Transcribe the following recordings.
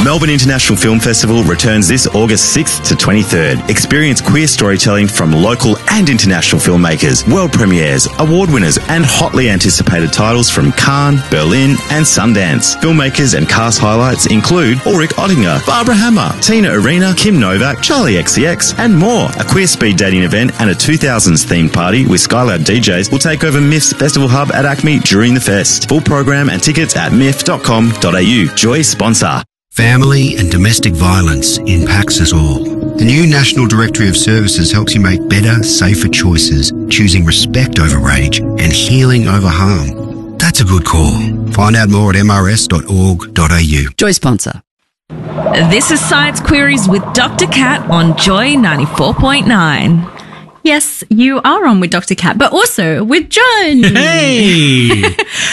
Melbourne International Film Festival returns this August 6th to 23rd. Experience queer storytelling from local and international filmmakers, world premieres, award winners, and hotly anticipated titles from Cannes, Berlin, and Sundance. Filmmakers and cast highlights include Ulrich Oettinger, Barbara Hammer, Tina Arena, Kim Novak, Charlie XCX, and more. A queer speed dating event and a 2000s themed party with Skylab DJs will take over MIF's festival hub at ACME during the fest. Full program and tickets at mif.com.au. Joy sponsor. Family and domestic violence impacts us all. The new National Directory of Services helps you make better, safer choices, choosing respect over rage and healing over harm. That's a good call. Find out more at mrs.org.au. Joy sponsor. This is Science Queries with Dr. Cat on Joy 94.9. Yes, you are on with Dr. Cat, but also with John. Hey!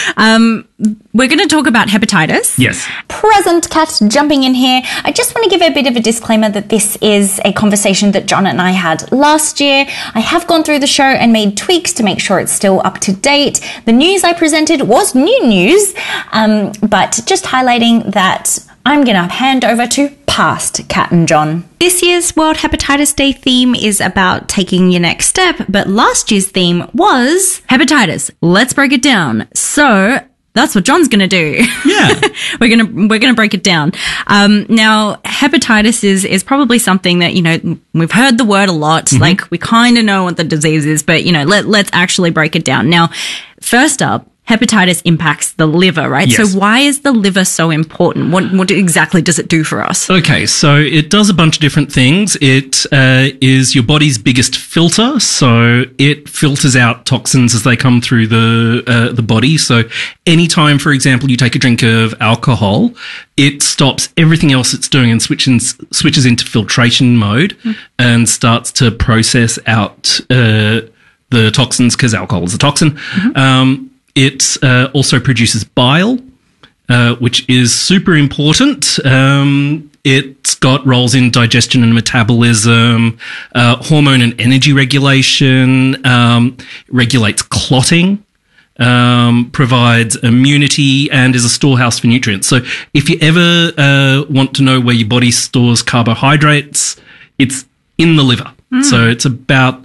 We're going to talk about hepatitis. Yes. Present Cat jumping in here. I just want to give a bit of a disclaimer that this is a conversation that John and I had last year. I have gone through the show and made tweaks to make sure it's still up to date. The news I presented was new news, but just highlighting that I'm going to hand over to past Cat and John. This year's World Hepatitis Day theme is about taking your next step, but last year's theme was hepatitis. Let's break it down. So that's what John's going to do. Yeah. We're going to break it down. Now, hepatitis is probably something that, you know, we've heard the word a lot. Mm-hmm. Like, we kind of know what the disease is, but, you know, let's actually break it down. Now, first up, hepatitis impacts the liver, right? Yes. So why is the liver so important? What exactly does it do for us? Okay, so it does a bunch of different things. It is your body's biggest filter, so it filters out toxins as they come through the body. So anytime, for example, you take a drink of alcohol, it stops everything else it's doing and switches into filtration mode and starts to process out the toxins, because alcohol is a toxin. Mm-hmm. It also produces bile, which is super important. It's got roles in digestion and metabolism, hormone and energy regulation, regulates clotting, provides immunity, and is a storehouse for nutrients. So if you ever want to know where your body stores carbohydrates, it's in the liver. So it's about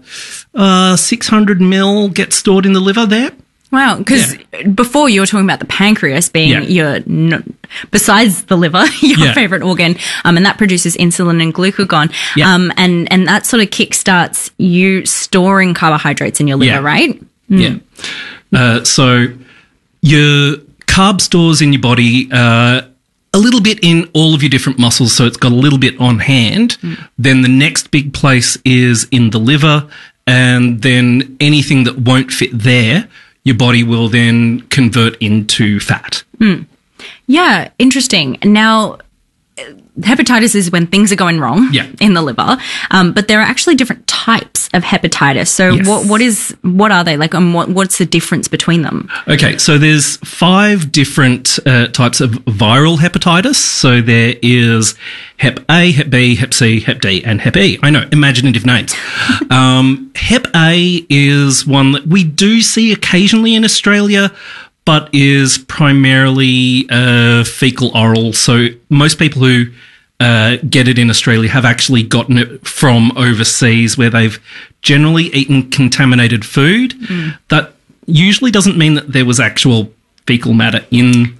600 mil gets stored in the liver there. Wow, because before you were talking about the pancreas being besides the liver, your favorite organ, and that produces insulin and glucagon, and that sort of kickstarts you storing carbohydrates in your liver, right? Mm. Yeah. So your carb stores in your body a little bit in all of your different muscles, so it's got a little bit on hand. Then the next big place is in the liver, and then anything that won't fit there, your body will then convert into fat. Yeah, interesting. Now, hepatitis is when things are going wrong in the liver, but there are actually different types of hepatitis. So what are they like, and what's the difference between them? Okay, so there's 5 different types of viral hepatitis. So there is Hep A, Hep B, Hep C, Hep D, and Hep E. I know, imaginative names. Hep A is one that we do see occasionally in Australia, but is primarily fecal oral. So most people who get it in Australia have actually gotten it from overseas, where they've generally eaten contaminated food. That usually doesn't mean that there was actual fecal matter in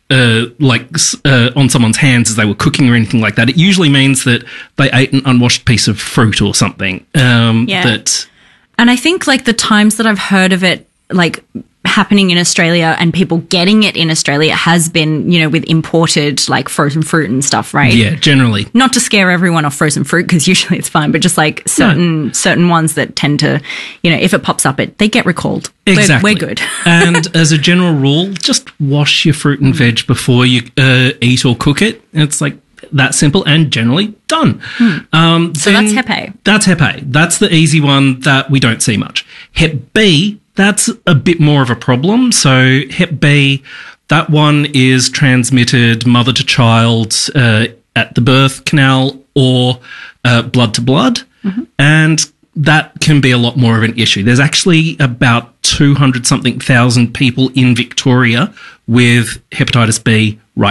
on someone's hands as they were cooking or anything like that. It usually means that they ate an unwashed piece of fruit or something. And I think like the times that I've heard of it like happening in Australia and people getting it in Australia has been, you know, with imported like frozen fruit and stuff, right? Yeah, generally. Not to scare everyone off frozen fruit, because usually it's fine, but just like certain ones that tend to, you know, if it pops up, they get recalled. Exactly. We're good. And as a general rule, just wash your fruit and veg before you eat or cook it. It's like that simple and generally done. So that's Hep A. That's Hep A. That's the easy one that we don't see much. Hep B, that's a bit more of a problem. So Hep B, that one is transmitted mother to child at the birth canal or blood to blood. And that can be a lot more of an issue. There's actually about 200-something thousand people in Victoria with hepatitis B right now.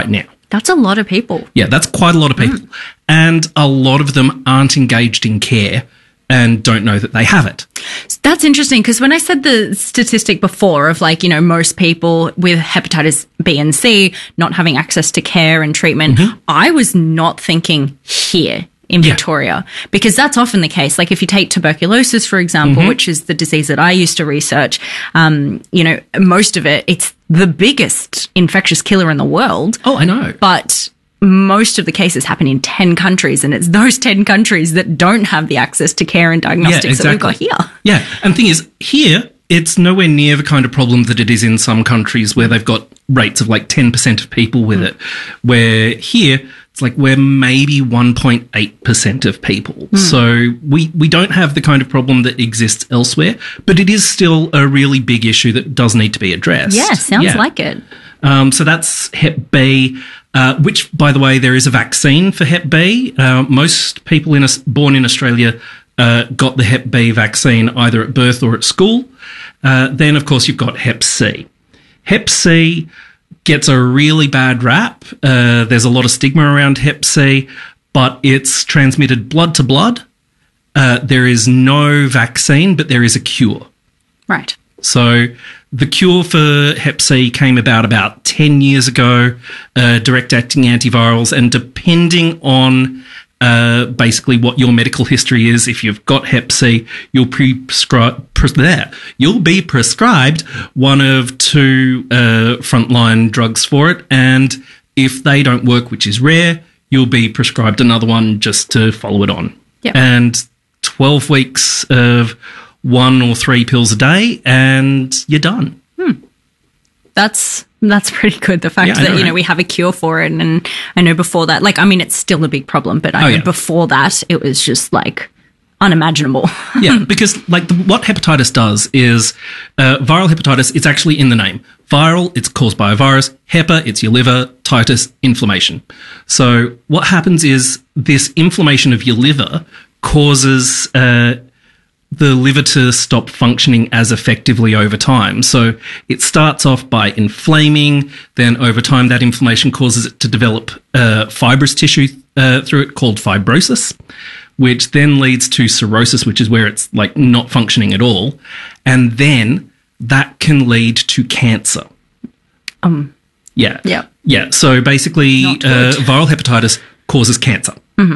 That's a lot of people. Yeah, that's quite a lot of people. And a lot of them aren't engaged in care and don't know that they have it. That's interesting, because when I said the statistic before of like, most people with hepatitis B and C not having access to care and treatment, I was not thinking here in Victoria, because that's often the case. Like if you take tuberculosis, for example, which is the disease that I used to research, most of it, it's the biggest infectious killer in the world. Oh, I know. But most of the cases happen in 10 countries, and it's those 10 countries that don't have the access to care and diagnostics that we've got here. Yeah, and the thing is, here, it's nowhere near the kind of problem that it is in some countries where they've got rates of like 10% of people with it, where here, it's like we're maybe 1.8% of people. So we don't have the kind of problem that exists elsewhere, but it is still a really big issue that does need to be addressed. Yeah, sounds like it. So that's Hep B, which, by the way, there is a vaccine for Hep B. Most people born in Australia got the Hep B vaccine either at birth or at school. Then, of course, you've got Hep C. Hep C gets a really bad rap. There's a lot of stigma around Hep C, but it's transmitted blood to blood. There is no vaccine, but there is a cure. Right. So the cure for Hep C came about 10 years ago, direct-acting antivirals, and depending on basically what your medical history is, if you've got Hep C, you'll be prescribed one of two frontline drugs for it, and if they don't work, which is rare, you'll be prescribed another one just to follow it on. Yep. And 12 weeks of 1 or 3 pills a day, and you're done. That's pretty good. The fact that, right? We have a cure for it. And I know before that, it's still a big problem, but I know before that, it was just unimaginable. Yeah, because what hepatitis does is viral hepatitis, it's actually in the name. Viral, it's caused by a virus. Hepa, it's your liver. Titus, inflammation. So what happens is this inflammation of your liver causes the liver to stop functioning as effectively over time. So it starts off by inflaming, then over time that inflammation causes it to develop fibrous tissue through it called fibrosis, which then leads to cirrhosis, which is where it's not functioning at all. And then that can lead to cancer. Yeah. Yeah. Yeah. So basically viral hepatitis causes cancer.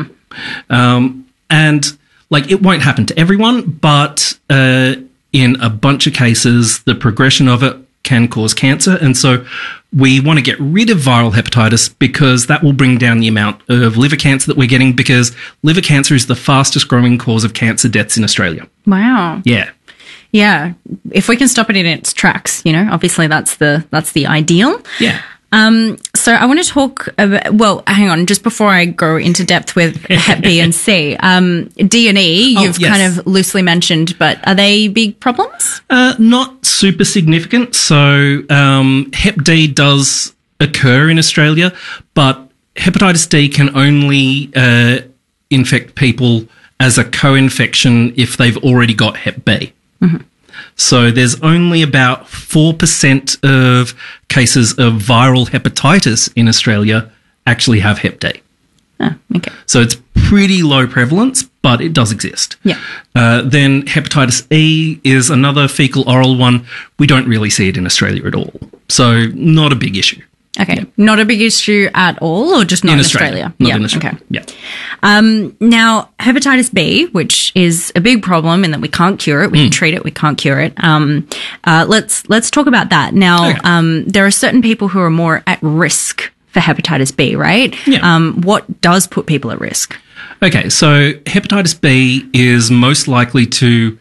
And it won't happen to everyone, but in a bunch of cases, the progression of it can cause cancer. And so we want to get rid of viral hepatitis because that will bring down the amount of liver cancer that we're getting, because liver cancer is the fastest growing cause of cancer deaths in Australia. Wow. Yeah. Yeah. If we can stop it in its tracks, obviously that's the ideal. Yeah. So I want to talk about, hang on, just before I go into depth with Hep B and C, D and E, you've kind of loosely mentioned, but are they big problems? Not super significant. So, Hep D does occur in Australia, but hepatitis D can only, infect people as a co-infection if they've already got Hep B. So there's only about 4% of cases of viral hepatitis in Australia actually have Hep D. Oh, okay. So it's pretty low prevalence, but it does exist. Yeah. Then hepatitis E is another fecal oral one. We don't really see it in Australia at all. So not a big issue. Okay. Yeah. Not a big issue at all, or just not in Australia? Not in Australia. Okay. Yeah. Now, hepatitis B, which is a big problem in that we can't cure it. We can treat it. We can't cure it. Let's talk about that. Now, there are certain people who are more at risk for hepatitis B, right? Yeah. What does put people at risk? Okay. So hepatitis B is most likely to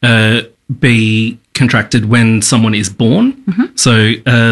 be contracted when someone is born. So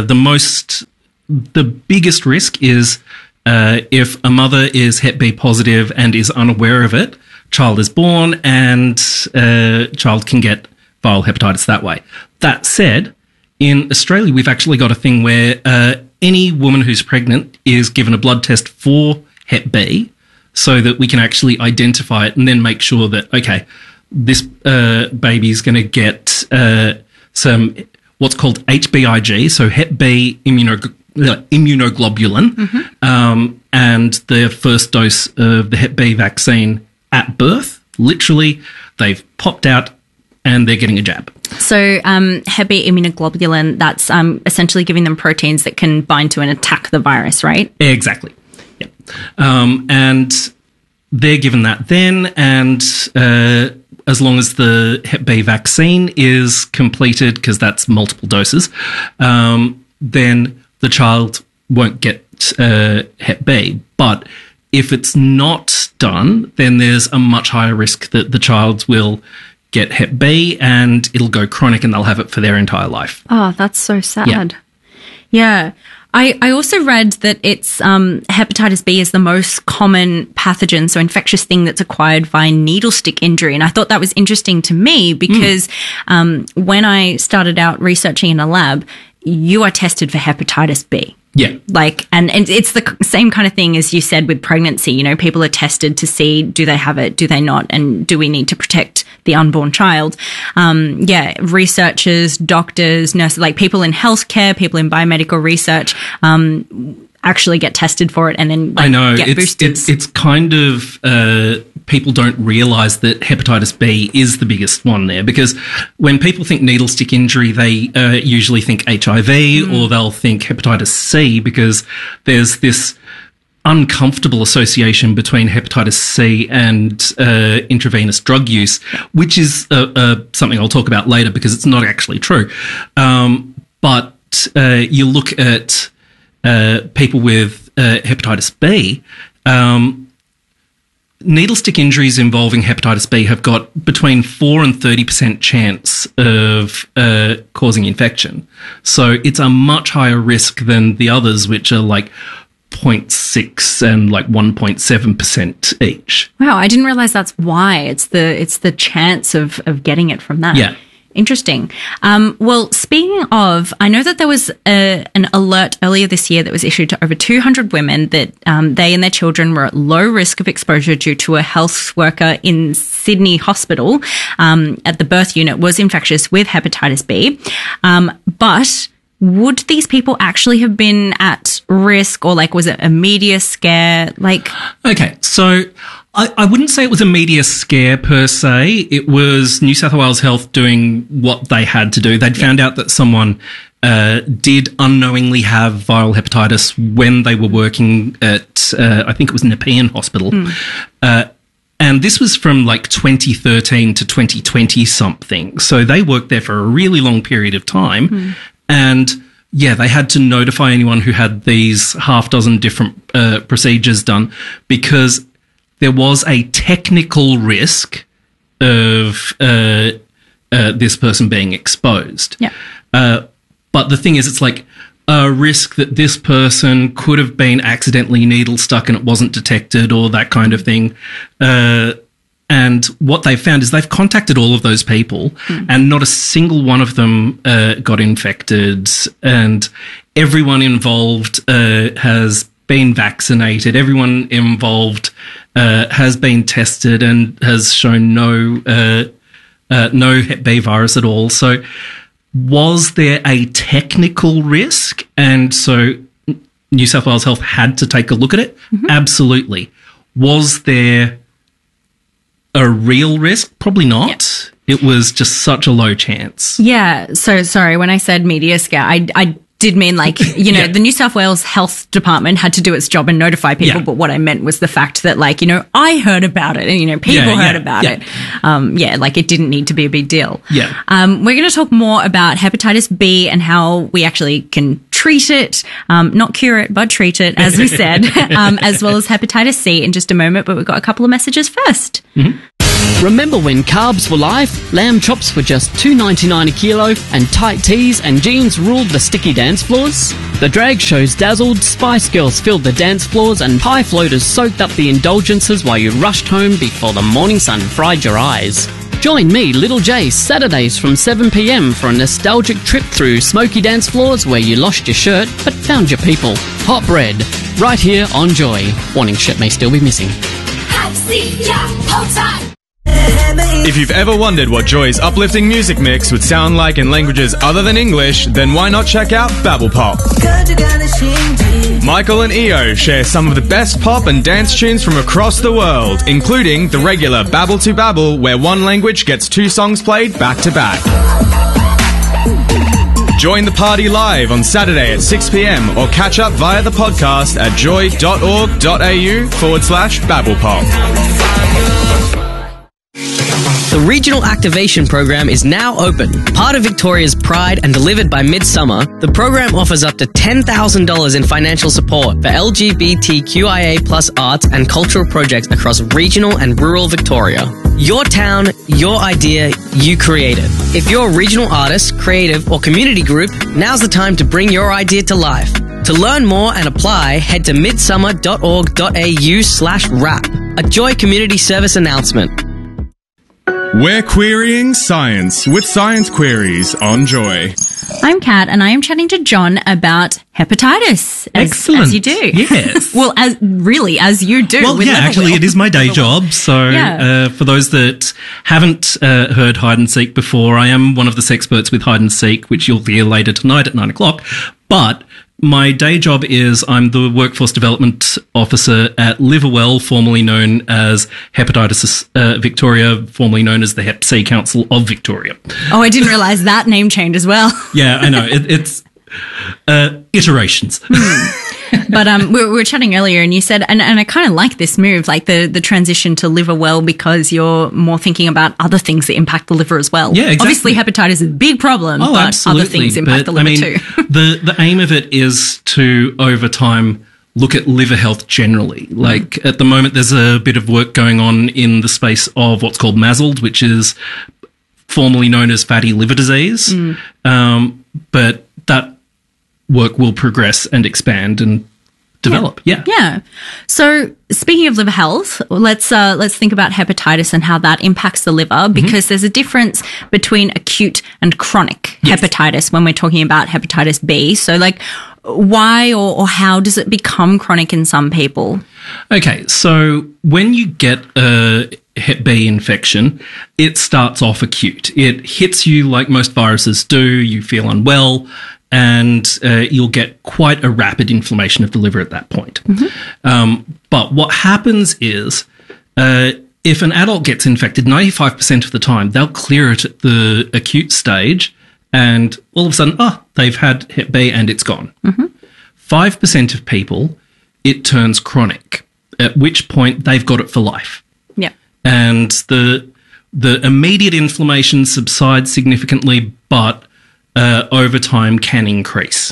the biggest risk is if a mother is Hep B positive and is unaware of it, child is born and child can get viral hepatitis that way. That said, in Australia, we've actually got a thing where any woman who's pregnant is given a blood test for Hep B so that we can actually identify it and then make sure that, okay, this baby's going to get some what's called HBIG, so Hep B immunoglobulin, and their first dose of the Hep B vaccine at birth. Literally, they've popped out and they're getting a jab. So Hep B immunoglobulin, that's essentially giving them proteins that can bind to and attack the virus, right? Exactly. Yep. And they're given that then, and as long as the Hep B vaccine is completed, because that's multiple doses, then the child won't get Hep B. But if it's not done, then there's a much higher risk that the child will get Hep B and it'll go chronic and they'll have it for their entire life. Oh, that's so sad. Yeah. I also read that it's hepatitis B is the most common pathogen, so infectious thing that's acquired via needle stick injury. And I thought that was interesting to me because when I started out researching in a lab, you are tested for hepatitis B. Yeah. And it's the same kind of thing as you said with pregnancy. You know, people are tested to see, do they have it, do they not, and do we need to protect the unborn child? Researchers, doctors, nurses, like people in healthcare, people in biomedical research, actually get tested for it and then get boosted. It's kind of people don't realise that hepatitis B is the biggest one there, because when people think needle stick injury, they usually think HIV or they'll think hepatitis C, because there's this uncomfortable association between hepatitis C and intravenous drug use, which is something I'll talk about later because it's not actually true. But you look at people with hepatitis B, needle stick injuries involving hepatitis B have got between 4 and 30% chance of causing infection. So it's a much higher risk than the others, which are like 0.6 and like 1.7% each. Wow, I didn't realize that's why. It's the chance of getting it from that. Yeah. Interesting. Well, speaking of, I know that there was an alert earlier this year that was issued to over 200 women that they and their children were at low risk of exposure due to a health worker in Sydney Hospital at the birth unit was infectious with hepatitis B. But would these people actually have been at risk, or like was it a media scare? Okay, so I wouldn't say it was a media scare per se. It was New South Wales Health doing what they had to do. They'd found out that someone did unknowingly have viral hepatitis when they were working at, I think it was Nepean Hospital. And this was from like 2013 to 2020 something. So they worked there for a really long period of time. And yeah, they had to notify anyone who had these half dozen different procedures done, because there was a technical risk of this person being exposed. Yeah. But the thing is, it's like a risk that this person could have been accidentally needle stuck and it wasn't detected, or that kind of thing. And what they've found is they've contacted all of those people and not a single one of them got infected, and everyone involved has been vaccinated. Everyone involved has been tested and has shown no Hep B virus at all. So was there a technical risk? And so New South Wales Health had to take a look at it? Absolutely. Was there a real risk? Probably not. It was just such a low chance. Yeah. So sorry, when I said media scare, I did mean like, you know, the New South Wales Health Department had to do its job and notify people. But what I meant was the fact that, like, you know, I heard about it and, you know, people heard about it. Like it didn't need to be a big deal. Yeah. We're going to talk more about hepatitis B and how we actually can treat it, not cure it, but treat it, as we said, as well as hepatitis C in just a moment. But we've got a couple of messages first. Remember when carbs were life? Lamb chops were just $2.99 a kilo, and tight tees and jeans ruled the sticky dance floors? The drag shows dazzled, Spice Girls filled the dance floors, and pie floaters soaked up the indulgences while you rushed home before the morning sun fried your eyes. Join me, Little J, Saturdays from 7 p.m. for a nostalgic trip through smoky dance floors where you lost your shirt but found your people. Hot bread, right here on Joy. Warning, shit may still be missing. I see ya, hold tight. If you've ever wondered what Joy's uplifting music mix would sound like in languages other than English, then why not check out Babble Pop? Michael and Io share some of the best pop and dance tunes from across the world, including the regular Babble to Babble, where one language gets 2 songs played back to back. Join the party live on Saturday at 6 p.m. or catch up via the podcast at joy.org.au/babblepop. The Regional Activation Program is now open. Part of Victoria's pride and delivered by Midsummer, the program offers up to $10,000 in financial support for LGBTQIA+ arts and cultural projects across regional and rural Victoria. Your town, your idea, you create it. If you're a regional artist, creative, or community group, now's the time to bring your idea to life. To learn more and apply, head to midsummer.org.au/rap. A Joy Community Service announcement. We're querying science with Science Queries on Joy. I'm Kat, and I am chatting to John about hepatitis. Excellent. As you do. Yes. Well, as you do. Well, yeah, actually, it is my day job. So for those that haven't heard Hide and Seek before, I am one of the sexperts with Hide and Seek, which you'll hear later tonight at 9 o'clock. But my day job is I'm the Workforce Development Officer at Liverwell, formerly known as Hepatitis Victoria, formerly known as the Hep C Council of Victoria. Oh, I didn't realise that name change as well. Yeah, I know. It's iterations. But we were chatting earlier and you said, and I kind of like this move, like the transition to liver well, because you're more thinking about other things that impact the liver as well. Yeah, exactly. Obviously, hepatitis is a big problem, but absolutely. other things impact the liver too. The aim of it is to, over time, look at liver health generally. Like at the moment, there's a bit of work going on in the space of what's called MASLD, which is formerly known as fatty liver disease. But that work will progress and expand and develop. Yeah. So speaking of liver health, let's think about hepatitis and how that impacts the liver, because there's a difference between acute and chronic hepatitis when we're talking about hepatitis B. So like why or how does it become chronic in some people? Okay, so when you get a Hep B infection, it starts off acute. It hits you like most viruses do. You feel unwell, and you'll get quite a rapid inflammation of the liver at that point. But what happens is if an adult gets infected, 95% of the time, they'll clear it at the acute stage, and all of a sudden, they've had Hep B and it's gone. 5% of people, it turns chronic, at which point they've got it for life. Yeah. And the immediate inflammation subsides significantly, but over time can increase.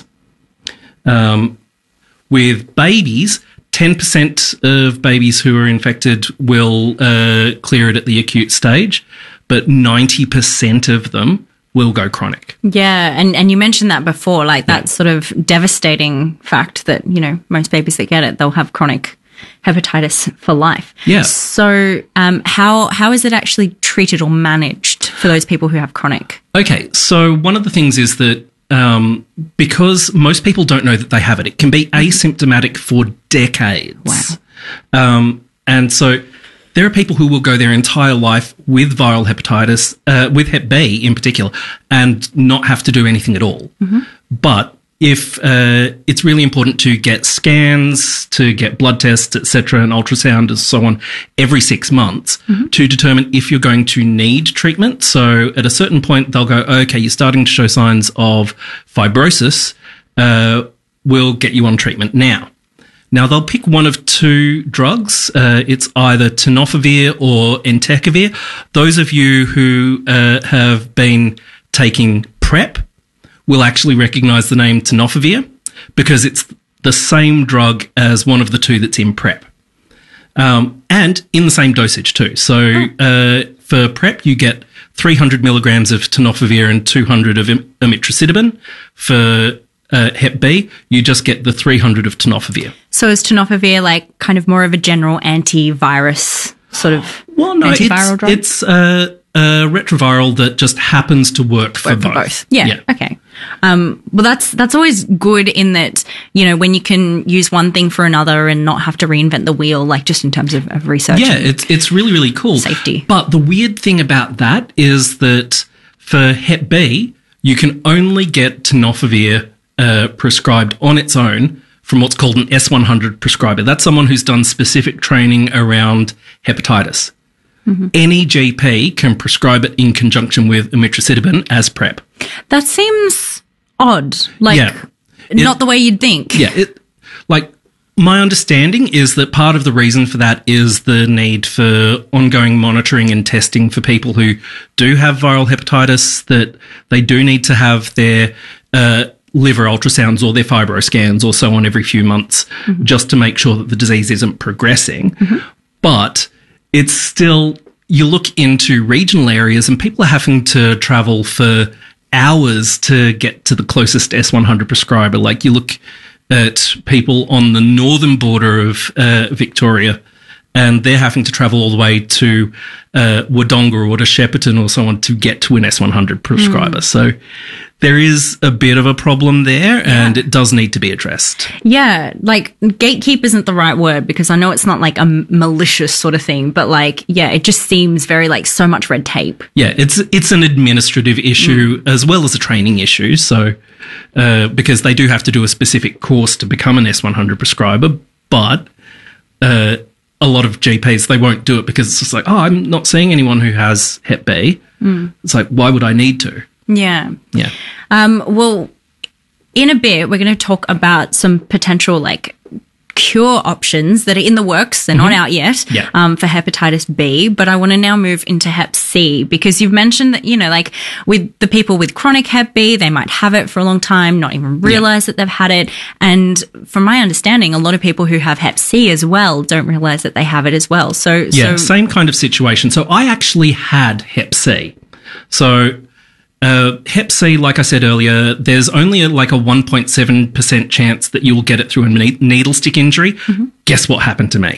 With babies, 10% of babies who are infected will clear it at the acute stage, but 90% of them will go chronic. Yeah, and you mentioned that before, like that sort of devastating fact that, you know, most babies that get it, they'll have chronic hepatitis for life. Yeah. So how is it actually treated or managed for those people who have chronic? Okay, so one of the things is that because most people don't know that they have it, it can be asymptomatic for decades. Wow. And so there are people who will go their entire life with viral hepatitis, with Hep B in particular, and not have to do anything at all. But if it's really important to get scans, to get blood tests, etc., and ultrasound and so on every 6 months to determine if you're going to need treatment. So at a certain point, they'll go, okay, you're starting to show signs of fibrosis. We'll get you on treatment now. Now, they'll pick one of 2 drugs. It's either tenofovir or entecavir. Those of you who have been taking PrEP will actually recognise the name tenofovir because it's the same drug as one of the 2 that's in PrEP. And in the same dosage too. So for PrEP, you get 300 milligrams of tenofovir and 200 of amitriptyline. For Hep B, you just get the 300 of tenofovir. So is tenofovir like kind of more of a general antivirus sort of antiviral drug? It's retroviral that just happens to work for both. Yeah. Okay. Well, that's always good in that, when you can use one thing for another and not have to reinvent the wheel, like just in terms of research. Yeah, it's really, really cool. Safety. But the weird thing about that is that for Hep B, you can only get tenofovir prescribed on its own from what's called an S100 prescriber. That's someone who's done specific training around hepatitis. Mm-hmm. Any GP can prescribe it in conjunction with amitriptyline as PrEP. That seems odd. Not the way you'd think. Yeah. My understanding is that part of the reason for that is the need for ongoing monitoring and testing for people who do have viral hepatitis, that they do need to have their liver ultrasounds or their fibroscans or so on every few months, mm-hmm. just to make sure that the disease isn't progressing. Mm-hmm. But it's still, you look into regional areas and people are having to travel for hours to get to the closest S100 prescriber. Like, you look at people on the northern border of Victoria, and they're having to travel all the way to Wodonga or to Shepparton or so on to get to an S100 prescriber. So there is a bit of a problem there, and it does need to be addressed. Yeah, gatekeep isn't the right word, because I know it's not like a malicious sort of thing, but it just seems very so much red tape. Yeah, it's an administrative issue as well as a training issue. So because they do have to do a specific course to become an S100 prescriber, but a lot of GPs, they won't do it because it's just I'm not seeing anyone who has Hep B. It's why would I need to? Yeah. Yeah. Well, in a bit, we're going to talk about some potential cure options that are in the works. They're not out yet for hepatitis B, but I want to now move into Hep C, because you've mentioned that, with the people with chronic Hep B, they might have it for a long time, not even realize that they've had it. And from my understanding, a lot of people who have Hep C as well don't realize that they have it as well. So same kind of situation. So I actually had Hep C. So Hep C, like I said earlier, there's only a 1.7% chance that you will get it through a needle stick injury. Mm-hmm. Guess what happened to me?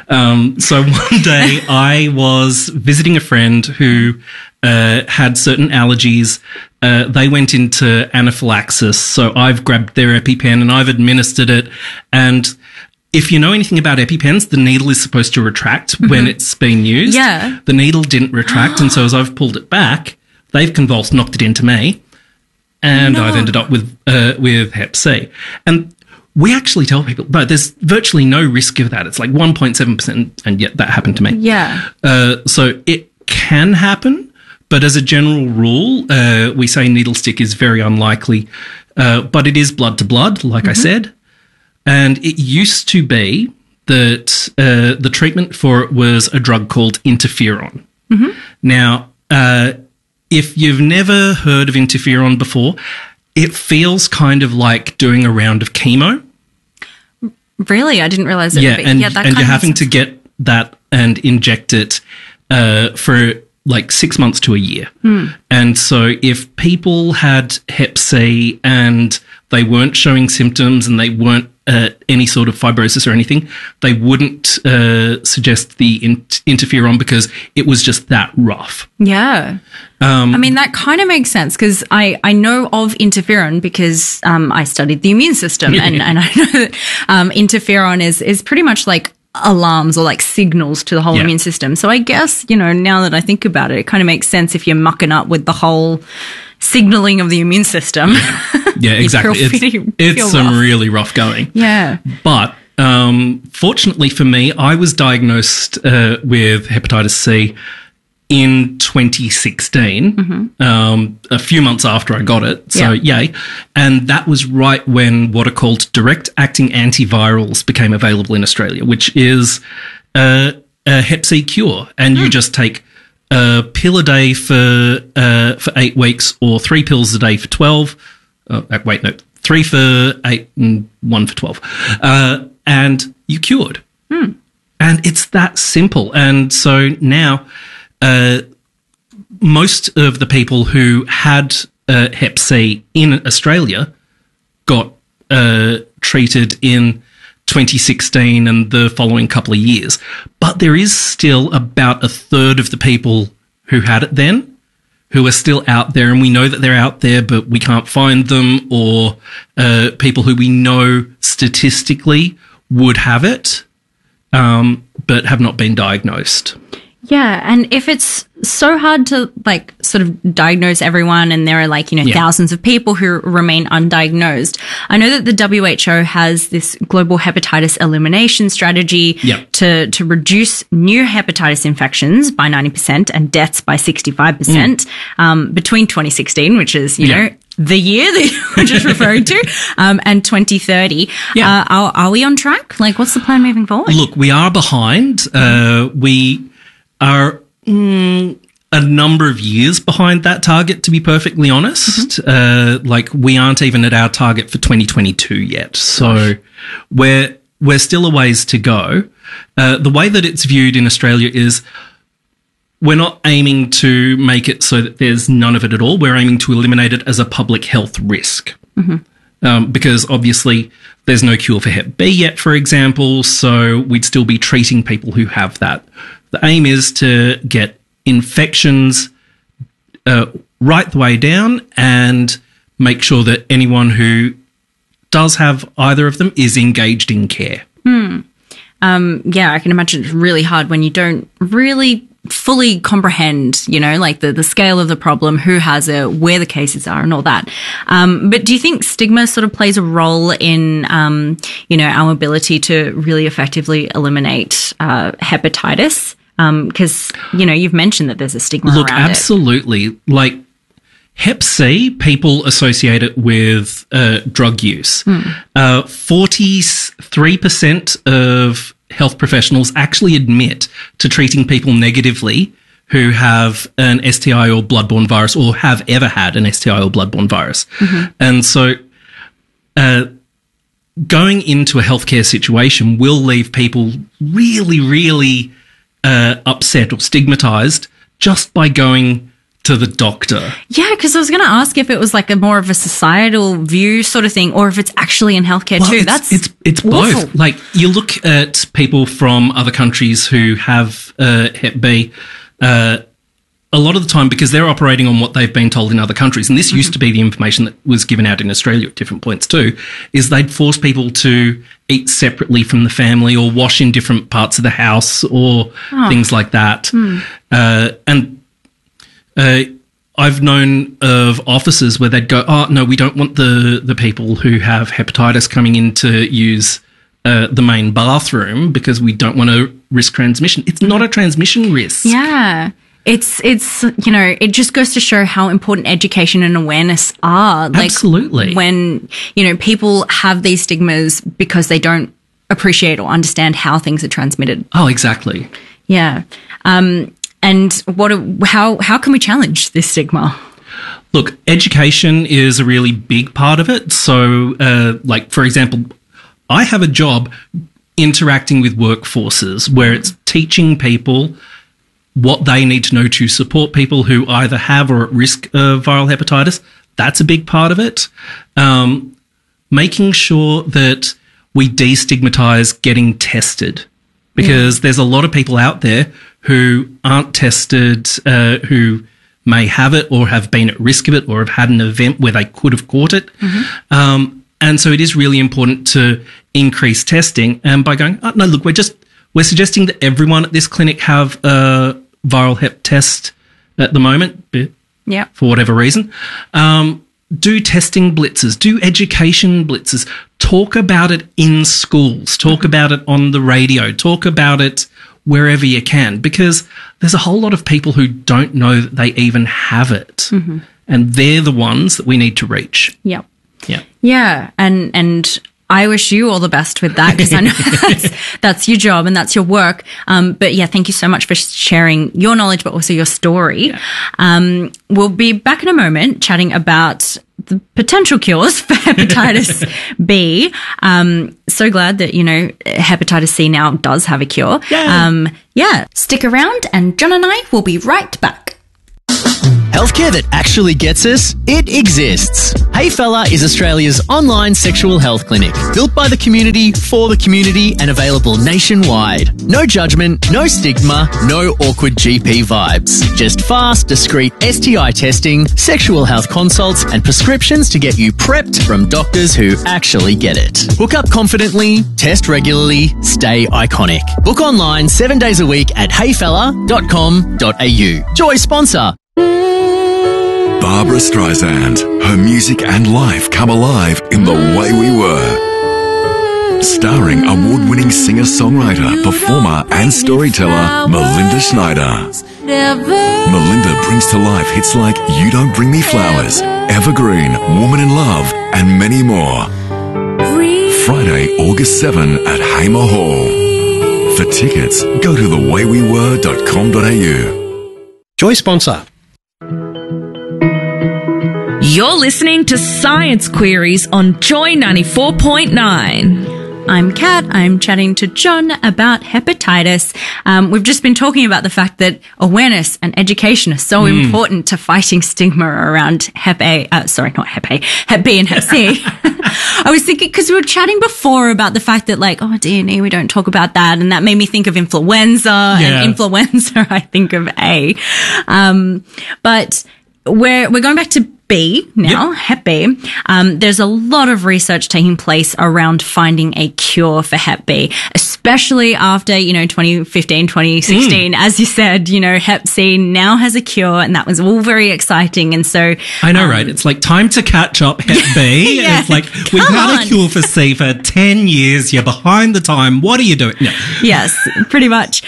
So one day I was visiting a friend who had certain allergies. They went into anaphylaxis, so I've grabbed their EpiPen and I've administered it. And if you know anything about EpiPens, the needle is supposed to retract when it's being used. Yeah. The needle didn't retract, and so as I've pulled it back, they've convulsed, knocked it into me, and I've ended up with Hep C. And we actually tell people, no, there's virtually no risk of that. It's 1.7%, and yet that happened to me. Yeah. So it can happen, but as a general rule, we say needle stick is very unlikely, but it is blood to blood, like I said. And it used to be that the treatment for it was a drug called interferon. Mm-hmm. Now, if you've never heard of interferon before, it feels kind of like doing a round of chemo. Really? I didn't realize it. Yeah, and you're having to get that and inject it for 6 months to a year. And so if people had Hep C and they weren't showing symptoms and they weren't any sort of fibrosis or anything, they wouldn't suggest the interferon because it was just that rough. Yeah. That kind of makes sense, because I know of interferon because I studied the immune system, and I know that interferon is pretty much like alarms or signals to the whole immune system. So I guess, now that I think about it, it kind of makes sense if you're mucking up with the whole signaling of the immune system. Yeah, exactly. It's some really rough going. Yeah. But fortunately for me, I was diagnosed with hepatitis C in 2016, a few months after I got it. So, yay. And that was right when what are called direct-acting antivirals became available in Australia, which is a Hep C cure. And you just take a pill a day for 8 weeks, or 3 pills a day for 12. 3 for 8 and 1 for 12. And you cured. And it's that simple. And so now most of the people who had Hep C in Australia got treated in 2016 and the following couple of years. But there is still about a third of the people who had it then, who are still out there, and we know that they're out there, but we can't find them, or people who we know statistically would have it, but have not been diagnosed. Yeah, and if it's so hard to like sort of diagnose everyone, and there are like, thousands of people who remain undiagnosed, I know that the WHO has this global hepatitis elimination strategy to reduce new hepatitis infections by 90% and deaths by 65% between 2016, which is, you know, the year that you were just referring to, and 2030. Are we on track? Like, what's the plan moving forward? Look, we are behind. We are a number of years behind that target, to be perfectly honest. Like, we aren't even at our target for 2022 yet. So we're still a ways to go. The way that it's viewed in Australia is we're not aiming to make it so that there's none of it at all. We're aiming to eliminate it as a public health risk. Because obviously there's no cure for Hep B yet, for example, so we'd still be treating people who have that. The aim is to get infections right the way down and make sure that anyone who does have either of them is engaged in care. I can imagine it's really hard when you don't really fully comprehend, like the scale of the problem, who has it, where the cases are and all that. But do you think stigma sort of plays a role in, our ability to really effectively eliminate hepatitis? Because, you've mentioned that there's a stigma around it. Look, absolutely. Like, Hep C, people associate it with drug use. 43% of health professionals actually admit to treating people negatively who have an STI or bloodborne virus, or have ever had an STI or bloodborne virus. And so going into a healthcare situation will leave people really, really upset or stigmatized just by going to the doctor. Yeah, because I was going to ask if it was like a more of a societal view sort of thing, or if it's actually in healthcare too. It's both. Like, you look at people from other countries who have Hep B, a lot of the time, because they're operating on what they've been told in other countries, and this used to be the information that was given out in Australia at different points too, is they'd force people to eat separately from the family, or wash in different parts of the house, or things like that. I've known of offices where they'd go, oh, no, we don't want the people who have hepatitis coming in to use the main bathroom because we don't want to risk transmission. It's not a transmission risk. Yeah. It's it just goes to show how important education and awareness are. Like, absolutely. When, people have these stigmas because they don't appreciate or understand how things are transmitted. Oh, exactly. Yeah. And how can we challenge this stigma? Look, education is a really big part of it. So, like, for example, I have a job interacting with workforces where it's teaching people what they need to know to support people who either have or are at risk of viral hepatitis. That's a big part of it. Making sure that we destigmatize getting tested, because there's a lot of people out there who aren't tested, who may have it or have been at risk of it or have had an event where they could have caught it. And so it is really important to increase testing. And by going, oh, no, look, we're suggesting that everyone at this clinic have a viral hep test at the moment, for whatever reason. Do testing blitzes, do education blitzes, talk about it in schools, talk about it on the radio, talk about it wherever you can, because there's a whole lot of people who don't know that they even have it. And they're the ones that we need to reach. Yeah. And I wish you all the best with that, because I know that's your job and that's your work. But yeah, thank you so much for sharing your knowledge, but also your story. We'll be back in a moment chatting about the potential cures for hepatitis B. So glad that, hepatitis C now does have a cure. Stick around and John and I will be right back. Healthcare that actually gets us? It exists. Hey Fella is Australia's online sexual health clinic. Built by the community, for the community, and available nationwide. No judgment, no stigma, no awkward GP vibes. Just fast, discreet STI testing, sexual health consults, and prescriptions to get you prepped from doctors who actually get it. Hook up confidently, test regularly, stay iconic. Book online 7 days a week at heyfella.com.au. Joy sponsor. Barbara Streisand. Her music and life come alive in The Way We Were. Starring award-winning singer-songwriter, performer and storyteller Melinda Schneider. Melinda brings to life hits like You Don't Bring Me Flowers, Evergreen, Woman in Love, and many more. Friday, August 7 at Hamer Hall. For tickets, go to thewayWeWere.com.au. Joy sponsor. You're listening to Science Queries on Joy 94.9. I'm Kat. I'm chatting to John about hepatitis. We've just been talking about the fact that awareness and education are so important to fighting stigma around Hep B and Hep C. I was thinking, because we were chatting before about the fact that D&E, we don't talk about that. And that made me think of influenza and influenza, I think of A. But we're going back to B now, Hep B. There's a lot of research taking place around finding a cure for Hep B, especially after, 2015, 2016. As you said, Hep C now has a cure, and that was all very exciting. And so I know, right? It's like time to catch up, Hep B. It's like, we've had a cure for C for 10 years. You're behind the time. What are you doing? No. Yes, pretty much.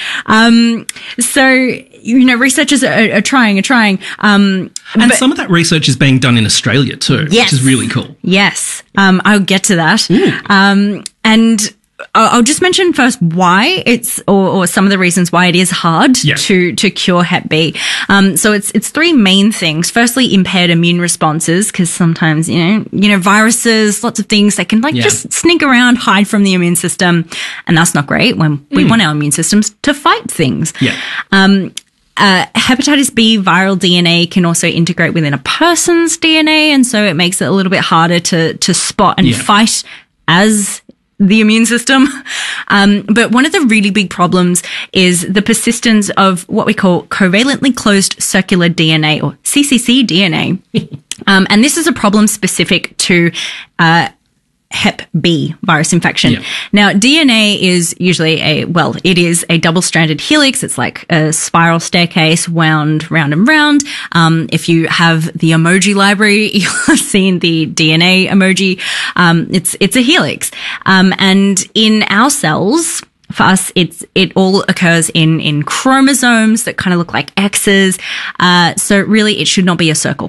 Researchers are trying. And some of that research is being done in Australia too, which is really cool. Yes. I'll get to that. And I'll just mention first why it's, or some of the reasons why it is hard to cure Hep B. So it's three main things. Firstly, impaired immune responses, because sometimes, viruses, lots of things that can just sneak around, hide from the immune system. And that's not great when we want our immune systems to fight things. Hepatitis B viral DNA can also integrate within a person's DNA, and so it makes it a little bit harder to spot and fight as the immune system. But one of the really big problems is the persistence of what we call covalently closed circular DNA, or CCC DNA. And this is a problem specific to Hep B virus infection. Now, DNA is usually it is a double-stranded helix. It's like a spiral staircase wound round and round. If you have the emoji library, you'll have seen the DNA emoji. It's a helix. And in our cells, for us, it all occurs in chromosomes that kind of look like X's. So really, it should not be a circle.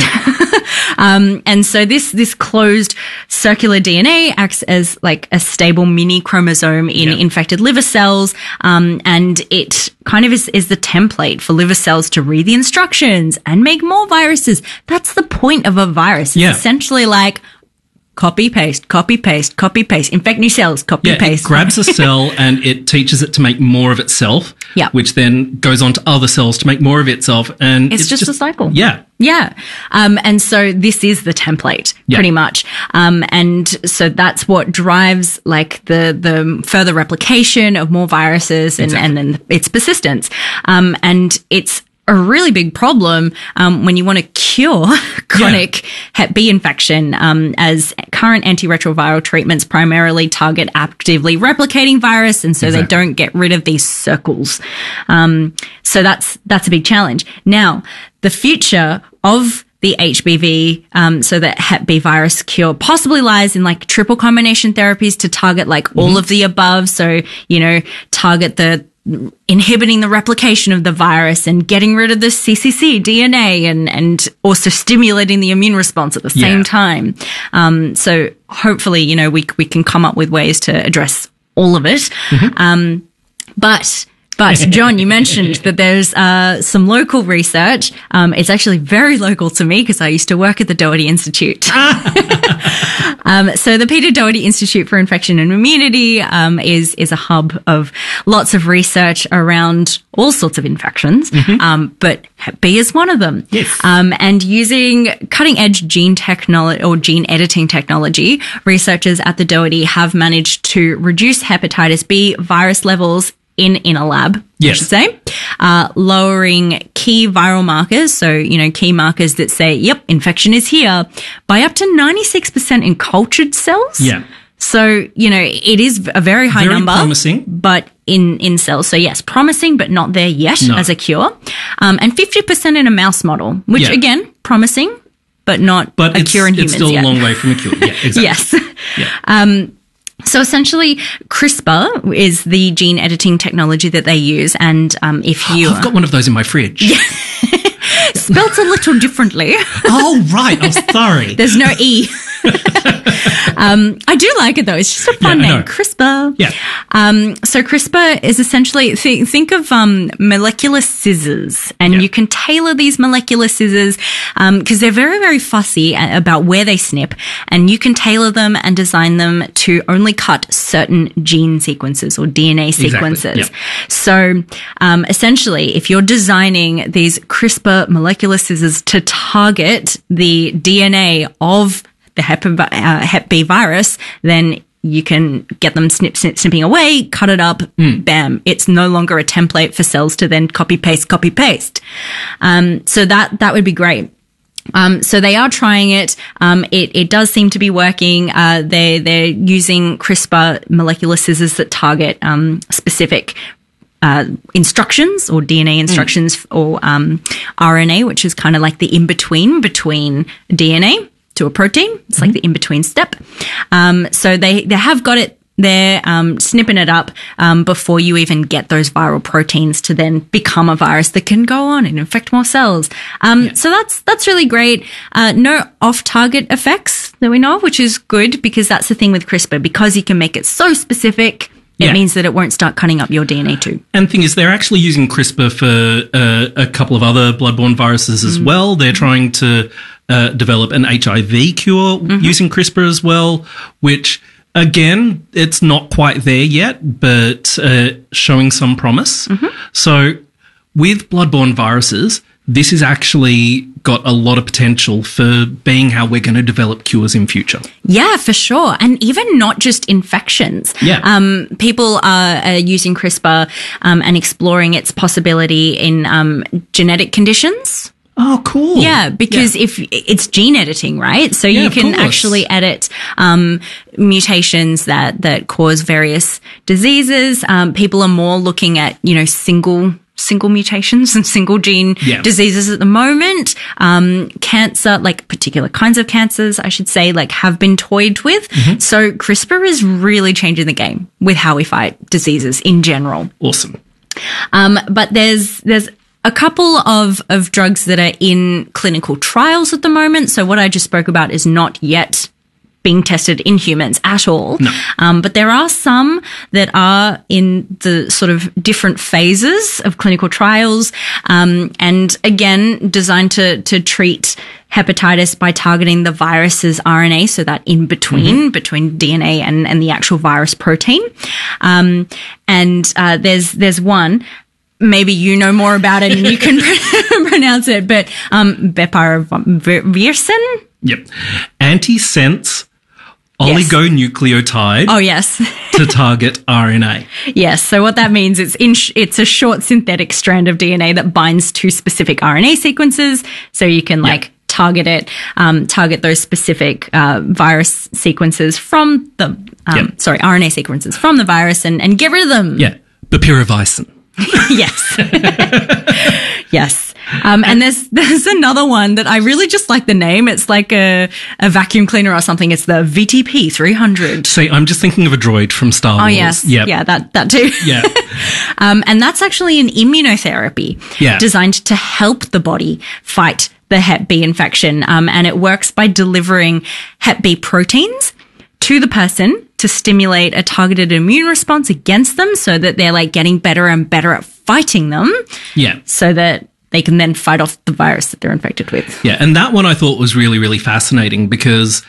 And so this closed circular DNA acts as like a stable mini chromosome in infected liver cells. And it kind of is the template for liver cells to read the instructions and make more viruses. That's the point of a virus. It's essentially like copy, paste, copy, paste, copy, paste, infect new cells, copy, paste. It grabs a cell and it teaches it to make more of itself, which then goes on to other cells to make more of itself. And it's just a cycle. Yeah. And so this is the template pretty much. And so that's what drives like the further replication of more viruses and then its persistence. And it's a really big problem when you want to cure chronic Hep B infection, as current antiretroviral treatments primarily target actively replicating virus, and so they don't get rid of these circles. So that's a big challenge. Now, the future of the HBV, so that Hep B virus cure possibly lies in like triple combination therapies to target like all of the above. So, target inhibiting the replication of the virus and getting rid of the CCC DNA and also stimulating the immune response at the same time. So hopefully, we can come up with ways to address all of it. But But John, you mentioned that there's some local research. It's actually very local to me because I used to work at the Doherty Institute. So the Peter Doherty Institute for Infection and Immunity is a hub of lots of research around all sorts of infections, but Hep B is one of them. Yes. And using cutting-edge gene technology or gene editing technology, researchers at the Doherty have managed to reduce hepatitis B virus levels in a lab, I should say, lowering key viral markers. So, key markers that say, yep, infection is here, by up to 96% in cultured cells. Yeah. So, it is a very high number. Very promising. But in cells. So yes, promising, but not there yet as a cure. And 50% in a mouse model, which again, promising, but not a cure in humans yet. It's still yet. a long way from a cure. Yeah, exactly. Yes. Yeah. So essentially, CRISPR is the gene editing technology that they use. And if you... I've got one of those in my fridge. Spelt a little differently. Oh, right. I'm sorry. There's no E. I do like it though. It's just a fun name. CRISPR. Yeah. So CRISPR is essentially, think of molecular scissors, and you can tailor these molecular scissors because they're very, very fussy about where they snip, and you can tailor them and design them to only cut certain gene sequences or DNA sequences. Exactly. Yeah. So essentially, if you're designing these CRISPR molecular scissors to target the DNA of the Hep B virus, then you can get them snipping away, cut it up, bam. It's no longer a template for cells to then copy paste. So that would be great. So they are trying it. It does seem to be working. They're using CRISPR molecular scissors that target specific instructions or DNA instructions or RNA, which is kind of like the in-between DNA to a protein. It's like the in-between step. So they have got it there, snipping it up before you even get those viral proteins to then become a virus that can go on and infect more cells. So that's really great. No off-target effects that we know of, which is good because that's the thing with CRISPR. Because you can make it so specific, it means that it won't start cutting up your DNA too. And the thing is, they're actually using CRISPR for a couple of other bloodborne viruses as well. They're trying to develop an HIV cure using CRISPR as well, which, again, it's not quite there yet, but showing some promise. So with bloodborne viruses, this has actually got a lot of potential for being how we're going to develop cures in future. Yeah, for sure. And even not just infections. Yeah. People are using CRISPR and exploring its possibility in genetic conditions. Oh, cool. Yeah, because if it's gene editing, right? So you can actually edit mutations that cause various diseases. People are more looking at, single mutations and single gene diseases at the moment. Cancer, like particular kinds of cancers, I should say, like have been toyed with. So CRISPR is really changing the game with how we fight diseases in general. Awesome. But there's a couple of drugs that are in clinical trials at the moment. So what I just spoke about is not yet being tested in humans at all. No. But there are some that are in the sort of different phases of clinical trials. And again, designed to treat hepatitis by targeting the virus's RNA. So that in between DNA and the actual virus protein. And there's one. Maybe you know more about it and you can pronounce it, but bepirovirsen? Yep. Antisense oligonucleotide. Oh, yes. to target RNA. Yes. So what that means is it's a short synthetic strand of DNA that binds to specific RNA sequences. So you can target those specific virus sequences from the, RNA sequences from the virus and get rid of them. Yeah. Bepirovirsen. Yes. Yes. And there's another one that I really just like the name. It's like a vacuum cleaner or something. It's the VTP 300. See, I'm just thinking of a droid from Star Wars. Oh, yes. Yep. Yeah, that too. Yeah. And that's actually an immunotherapy designed to help the body fight the Hep B infection. And it works by delivering Hep B proteins to the person to stimulate a targeted immune response against them so that they're like getting better and better at fighting them. Yeah. So that they can then fight off the virus that they're infected with. Yeah. And that one I thought was really, really fascinating because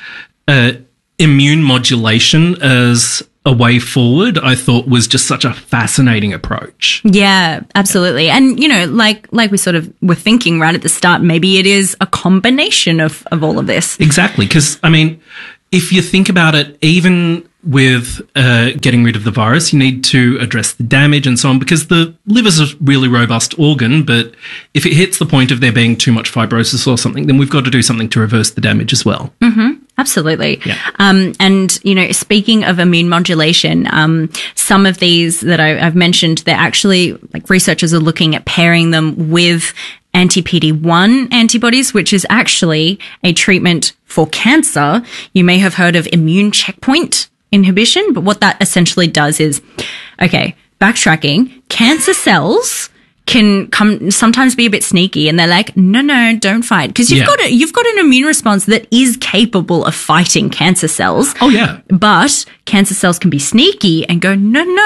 immune modulation as a way forward, I thought was just such a fascinating approach. Yeah, absolutely. And, you know, like we sort of were thinking right at the start, maybe it is a combination of all of this. Exactly. Because, I mean, if you think about it, even with getting rid of the virus, you need to address the damage and so on, because the liver's a really robust organ, but if it hits the point of there being too much fibrosis or something, then we've got to do something to reverse the damage as well. Mm-hmm. Absolutely. Yeah. And, you know, speaking of immune modulation, some of these that I've mentioned, they're actually, like, researchers are looking at pairing them with anti-PD-1 antibodies, which is actually a treatment for cancer. You may have heard of immune checkpoint inhibition, but what that essentially does is, okay, backtracking, cancer cells can sometimes be a bit sneaky, and they're like, no, don't fight, because you've got an immune response that is capable of fighting cancer cells. Oh yeah, but cancer cells can be sneaky and go,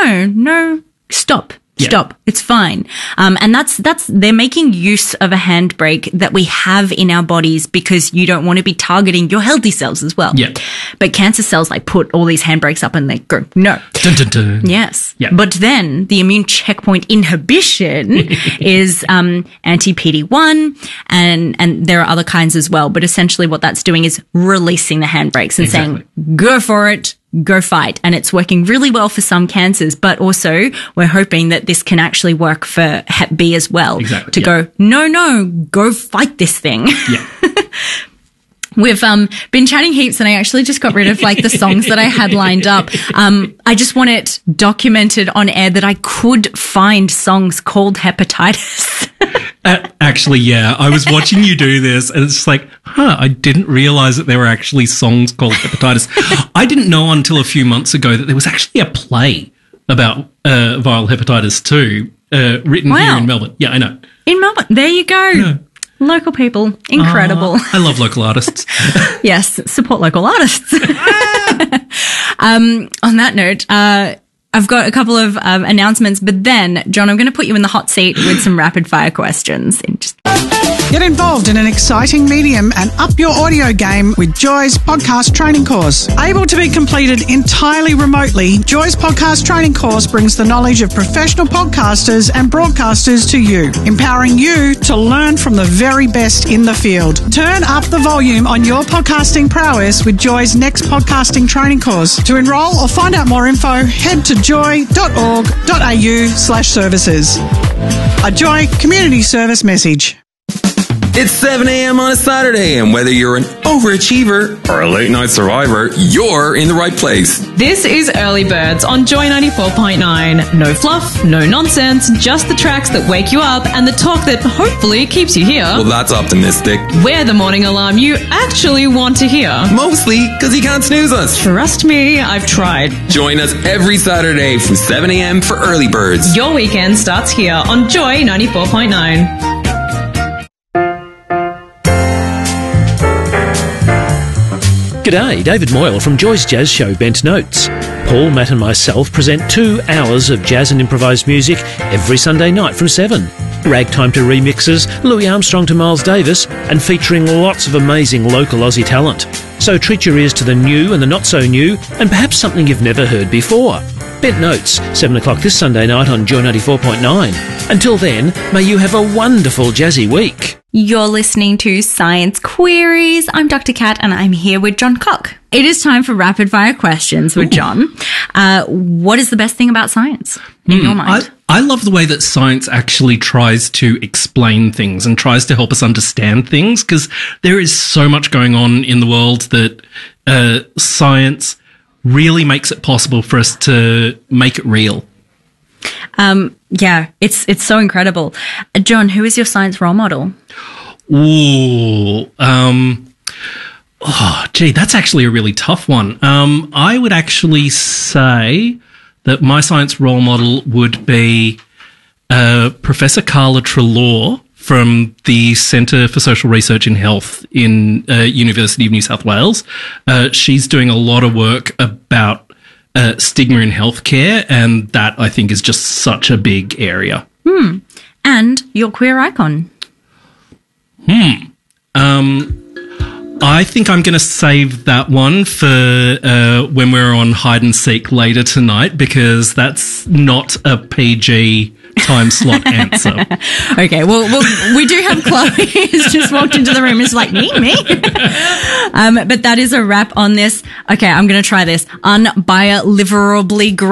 no, stop. Stop. It's fine. And that's they're making use of a handbrake that we have in our bodies because you don't want to be targeting your healthy cells as well. Yeah. But cancer cells like put all these handbrakes up and they go, no. Dun, dun, dun. Yes. Yeah. But then the immune checkpoint inhibition is anti-PD-1 and there are other kinds as well. But essentially what that's doing is releasing the handbrakes and saying, go for it. Go fight. And it's working really well for some cancers, but also we're hoping that this can actually work for Hep B as well. Exactly. To go, no, go fight this thing. Yeah. We've been chatting heaps, and I actually just got rid of like the songs that I had lined up. I just want it documented on air that I could find songs called Hepatitis. Actually, yeah, I was watching you do this, and it's just like, I didn't realize that there were actually songs called Hepatitis. I didn't know until a few months ago that there was actually a play about viral hepatitis too, written here in Melbourne. Yeah, I know. In Melbourne, there you go. Yeah. Local people, incredible. I love local artists. Yes, support local artists. On that note, I've got a couple of announcements, but then, John, I'm going to put you in the hot seat with some rapid fire questions. Get involved in an exciting medium and up your audio game with Joy's podcast training course. Able to be completed entirely remotely, Joy's podcast training course brings the knowledge of professional podcasters and broadcasters to you, empowering you to learn from the very best in the field. Turn up the volume on your podcasting prowess with Joy's next podcasting training course. To enrol or find out more info, head to joy.org.au/services. A Joy community service message. It's 7 a.m. on a Saturday, and whether you're an overachiever or a late-night survivor, you're in the right place. This is Early Birds on Joy 94.9. No fluff, no nonsense, just the tracks that wake you up and the talk that hopefully keeps you here. Well, that's optimistic. We're the morning alarm you actually want to hear. Mostly because you can't snooze us. Trust me, I've tried. Join us every Saturday from 7 a.m. for Early Birds. Your weekend starts here on Joy 94.9. G'day, David Moyle from Joy's Jazz Show Bent Notes. Paul, Matt and myself present 2 hours of jazz and improvised music every Sunday night from 7. Ragtime to remixes, Louis Armstrong to Miles Davis, and featuring lots of amazing local Aussie talent. So treat your ears to the new and the not so new, and perhaps something you've never heard before. Bent Notes, 7 o'clock this Sunday night on Joy 94.9. Until then, may you have a wonderful jazzy week. You're listening to Science Queries. I'm Dr. Kat and I'm here with John Cock. It is time for rapid fire questions with John. What is the best thing about science in your mind? I love the way that science actually tries to explain things and tries to help us understand things, because there is so much going on in the world that science really makes it possible for us to make it real. Yeah, it's so incredible. John, who is your science role model? Ooh, that's actually a really tough one. I would actually say that my science role model would be Professor Carla Treloar from the Centre for Social Research in Health in University of New South Wales. She's doing a lot of work about stigma in healthcare, and that I think is just such a big area. And your queer icon. I think I'm going to save that one for when we're on hide and seek later tonight, because that's not a PG time slot answer. Okay, well, we do have Chloe who's just walked into the room and is like, me. But that is a wrap on this. Okay, I'm going to try this. Unbioliverably great.